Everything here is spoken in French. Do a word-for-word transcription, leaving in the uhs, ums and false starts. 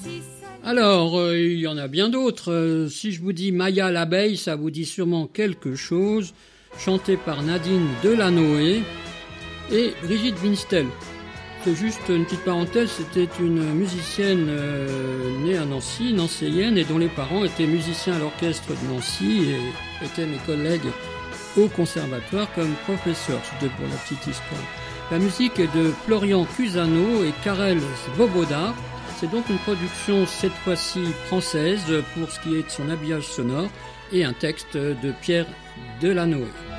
Alors, euh, il y en a bien d'autres. Euh, si je vous dis Maya l'abeille, ça vous dit sûrement quelque chose. Chanté par Nadine Delanoë et Brigitte Winstel. C'est juste une petite parenthèse, c'était une musicienne euh, née à Nancy, nancéienne, et dont les parents étaient musiciens à l'orchestre de Nancy et étaient mes collègues au conservatoire comme professeurs. C'était pour la petite histoire. La musique est de Florian Cusano et Karel Svoboda. C'est donc une production cette fois-ci française pour ce qui est de son habillage sonore et un texte de Pierre Delanoë.